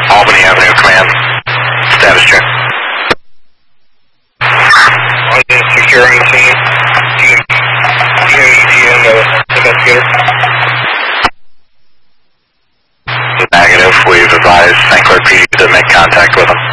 Albany Avenue Command. Status check. On the securing team. DMEGM investigator. Negative. We've advised St. Clair PD to make contact with him.